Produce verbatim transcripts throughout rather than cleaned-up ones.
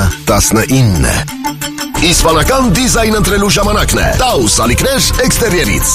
տասնինը։ Իսպանական դիզայն ընտրելու ժամանակն է։ Taus ալիքներ էքստերիերից։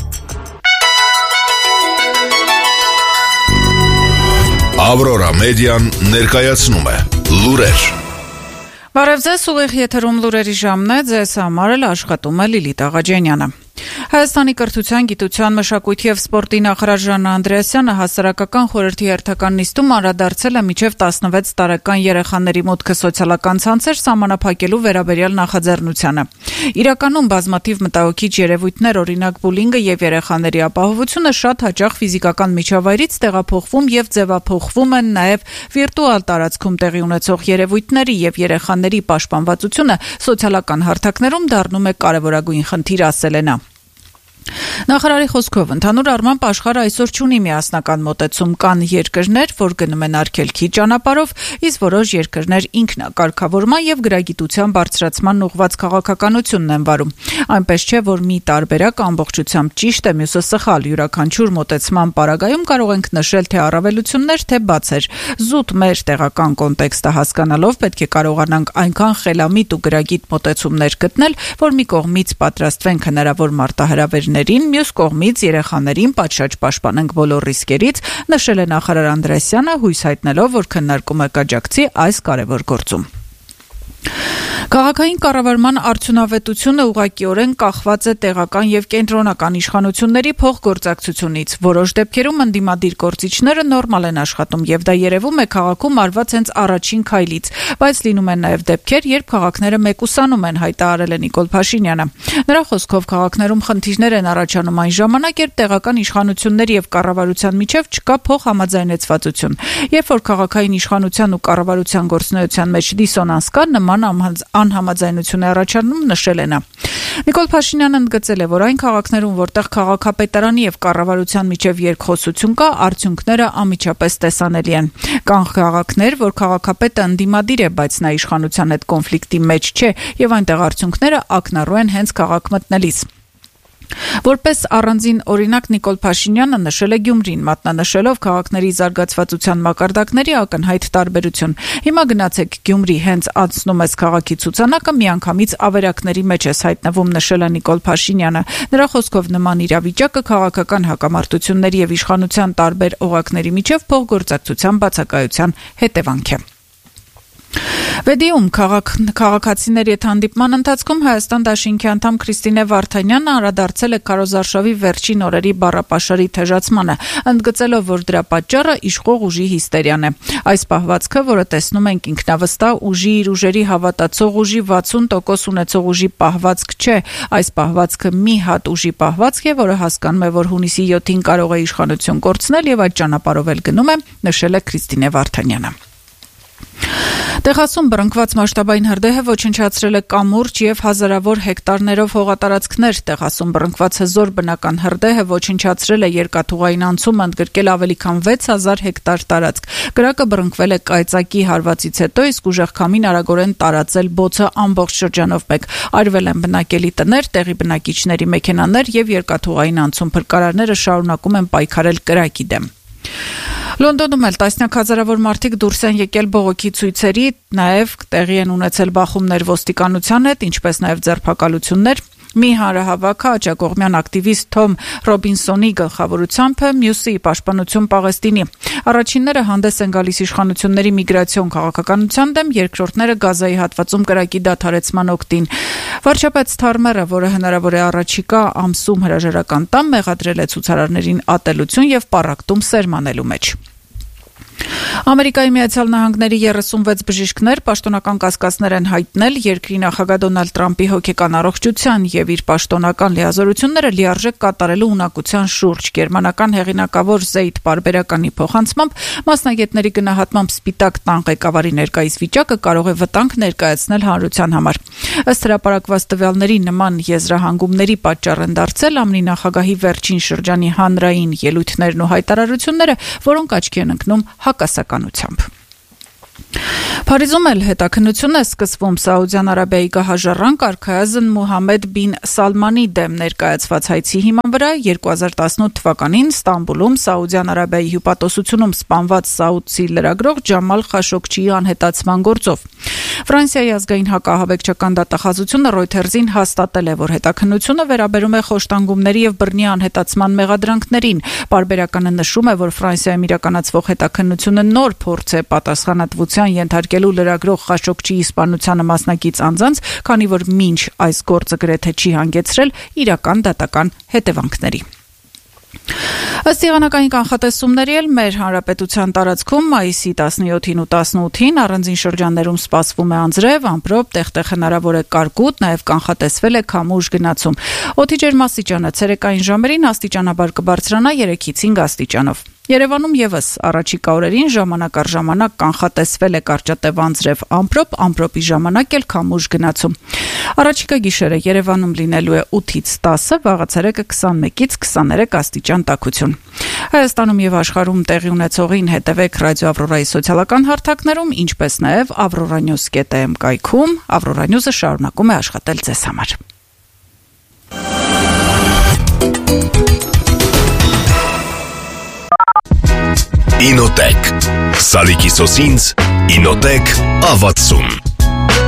Ավրորա մեդիան ներկայացնում է լուրեր։ Բարև ձեզ, ուղիղ եթերում լուրերի ժամն է, ձեզ համար էլ աշխատում է Լիլիթ Աղաջանյանը։ Հայաստանի կրթության, գիտության, մշակույթի և սպորտի նախարար Ժաննա Անդրեասյանը հասարակական խորհրդի հերթական նիստում անդրադարձել է մինչև տասնվեց տարեկան երեխաների մուտքը սոցիալական ցանցեր սահմանափակելու վերաբերյալ նախաձեռնությանը։ Իրականում բազմաթիվ մտահոգիչ երևույթներ, օրինակ բուլինգը և երեխաների ապահովությունը շատ հաճախ ֆիզիկական միջավայրից տեղափոխվում և ձևափոխվում են նաև վիրտուալ տարածքում տեղի ունեցող երևույթների և երեխաների պաշտպանվածությունը սոցիալական հարթակներում դառնում է կարևորագույն խնդիր, ասել է նա։ Նախարարի խոսքով ընդհանուր առմամբ աշխարհը այսօր չունի միասնական մոտեցում, կան երկրներ, որ գնում են արգելքի ճանապարհով, իսկ որոշ երկրներ ինքնակարգավորման եւ գրագիտության բարձրացման ուղղված քաղաքականությունն են վարում։ Այնպես չէ, որ մի տարբերակ ամբողջությամբ ճիշտ է, մյուսը սխալ, յուրաքանչյուր մոտեցման պարագայում կարող ենք նշել թե առավելություններ, թե բացեր։ Զուտ մեր տեղական կոնտեքստը հասկանալով պետք է կարողանանք այնքան խելամիտ ու գրագիտ մոտեցումներ գտնել, որ մի կողմից պատրաստվենք հնարավոր մարտահրավերներին, մյուս կողմից երեխաներին պատշաճ պաշտպանենք բոլոր ռիսկերից, նշել է նախարար Անդրեասյանը, հույս հայտնելով, որ քննարկումը կաջակցի այս կարևոր գործում։ Քաղաքային կառավարման արդյունավետությունը ուղղակիորեն կախված է տեղական եւ կենտրոնական իշխանությունների փոխգործակցությունից։ Որոշ դեպքերում ընդդիմադիր գործիչները նորմալ են աշխատում եւ դա երևում է քաղաքում արված հենց առաջին քայլից, բայց լինում են նաեւ դեպքեր, երբ քաղաքները մեկուսանում են, հայտարարել է Նիկոլ Փաշինյանը։ Նրա խոսքով քաղաքներում խնդիրներ են առաջանում այն ժամանակ, երբ տեղական իշխանությունների եւ կառավարության միջեւ չկա փոխհամաձայնեցվածություն։ Երբ որ քաղաքային իշխանության ու կառավարության գործունեության մեջ դիսոնանս կա, նման անհամաձայնություն է առաջանում, նշել է նա։ Նիկոլ Փաշինյանը ընդգծել է, որ այն քաղաքներում, որտեղ քաղաքապետարանի եւ կառավարության միջև երկխոսություն կա, արդյունքները անմիջապես տեսանելի են։ Կան քաղաքներ, որ քաղաքապետը ընդդիմադիր է, բայց նա իշխանության հետ կոնֆլիկտի մեջ չէ, եւ այնտեղ արդյունքները ակնառու են հենց քաղաք մտնելիս։ Որպես առանձին օրինակ Նիկոլ Փաշինյանը նշել է Գյումրին, մատնանշելով քաղաքների զարգացվածության մակարդակների ակնհայտ տարբերություն։ Հիմա գնացեք Գյումրի, հենց անցնում ես քաղաքի ցուցանակը, միանգամից ավերակների մեջ ես հայտնվում, նշել է Նիկոլ Փաշինյանը։ Նրա խոսքով նման իրավիճակը քաղաքական հակամարտությունների եւ իշխանության տարբեր օղակների միջև փոխգործակցության բացակայության հետևանք է։ Վեդիում քաղաք, քաղաքացիների հետ հանդիպման ընթացքում Հայաստան դաշինքի անդամ Քրիստինե Վարդանյանն անդրադարձել է Քարոզարշավի վերջին օրերի բառապաշարի թեժացմանը, ընդգծելով, որ դրա պատճառը իշխող ուժի հիստերիան է։ Այս պահվածքը, որը տեսնում ենք ինքնավստահ ուժի, իր ուժերի հավատացող ուժի վաթսուն տոկոս ունեցող ուժի պահվածք չէ, այս պահվածքը մի հատ ուժի պահվածք է, որը հասկանում է, որ հունիսի յոթին կարող է իշխանություն կորցնել եւ այդ ճանապարհով էլ գնում է, նշել է Քրիստինե Վարդանյանը։ Տեխասում բռնկված մասշտաբային հրդեհը ոչնչացրել է կամուրջ եւ հազարավոր հեկտարներով հողատարածքներ։ Տեխասում բռնկված հզոր բնական հրդեհը ոչնչացրել է երկաթուղային անցում, ընդգրկել ավելի քան վեց հազար հեկտար տարածք։ Կրակը բռնկվել է կայծակի հարվածից հետո, իսկ ուժեղ քամին արագորեն տարածել բոցը ամբողջ շրջանով մեկ։ Արվել են բնակելի տներ, տեղի բնակիչների մեքենաներ եւ երկաթուղային անցում փրկարարները շարունակում են պայքարել կրակի դեմ։ Լոնդոնում էլ տասնյակ հազարավոր մարդիկ դուրս են եկել բողոքի ցույցերի, նաև տեղի են ունեցել բախումներ ոստիկանության հետ, ինչպես նաև ձերբակալություններ։ Մի հանրահավաքը աջակողմյան ակտիվիստ Թոմ Ռոբինսոնի գլխավորությամբ, մյուսի պաշտպանություն Պաղեստինի։ Առաջինները հանդես են գալիս իշխանությունների միգրացիոն քաղաքականության դեմ, երկրորդները Գազայի հատվածում կրակի դադարեցման օգտին։ Վարչապետ Սթարմերը, որը հնարավոր է առաջիկա ամսում հրաժարական տա, մեղադրել է ցուցարարներին ատելություն եւ պառակտում սերմանելու մեջ։ Ամերիկայի Միացյալ Նահանգների երեսունվեց բժիշկներ պաշտոնական կասկածներ են հայտնել երկրի նախագահ Դոնալդ Տրամփի հոգեկան առողջության եւ իր պաշտոնական լիազորությունները լիարժեք կատարելու ունակության շուրջ։ Գերմանական հեղինակավոր Զեյթ պարբերականի փոխանցմամբ մասնագետների գնահատմամբ Սպիտակ տան ղեկավարի ներկայիս վիճակը կարող է վտանգ ներկայացնել հանրության համար։ Ըստ հրապարակված տվյալների նման եզրահանգումների պատճառ են դարձել ԱՄՆ նախագահի վերջին շրջանի հանրային ելույթներն ու հայտարարությունները, որոնք աչքի են ընկնում հակասականությամբ։ Փարիզում էլ հետաքննություն է սկսվում Սաուդյան Արաբիայի գահաժառանգ արքայազն Մուհամմեդ բին Սալմանի դեմ ներկայացված հայցի հիման վրա երկու հազար տասնութ թվականին Ստամբուլում Սաուդյան Արաբիայի հյուպատոսությունում սպանված սաուդցի լրագրող Ջամալ Խաշոկչիի անհետացման գործով։ Ֆրանսիայի ազգային հակահավեկչական դատախազությունը Reuters-ին հաստատել է, որ հետաքննությունը վերաբերում է խոշտանգումների եւ բռնի անհետացման մեղադրանքներին։ Պարբերականը նշում է, որ Ֆրանսիայում իրականացվող հետաքննությունը նոր փորձ է պատասխանատվության ենթարկելու լրագրող Խաշոկչիի սպանությանը մասնակից անձանց, քանի որ մինչ այս գործը գրեթե չի հանգեցրել իրական դատական հետևանքների։ Ըստ եղանակային կանխատեսումների էլ մեր հանրապետության տարածքում մայիսի տասնյոթին ու տասնութին առանձին շրջաններում սպասվում է անձրև, ամպրոպ, տեղ-տեղ հնարավոր է կարկուտ, նաև կանխատեսվել է քամուշ գնացում։ Օդի ջերմաստիճանը ցերեկային ժամերին աստիճանաբար կբարձրանա երեքից հինգ աստիճանով։ Երևանում եւս առաջիկա օրերին ժամանակ առ ժամանակ կանխատեսվել է կարճատև անձրև, ամպրոպ, ամպրոպի ժամանակ էլ քամուշ գնացում։ Առաջիկա գիշերը Երևանում լինելու է ութից տասը, վաղացերեկը քսանմեկից քսաներեք աստիճան տաքություն։ Հայաստանում եւ աշխարհում տեղի ունեցողին հետևեք Ռադիո Ավրորայի սոցիալական հարթակներում, ինչպես նաեւ avroranews dot am կայքում։ Avrora News-ը շարունակում է աշխատել ձեզ համար։ Ինոտեք Սալիկի սոսինց Ինոտեք ավացում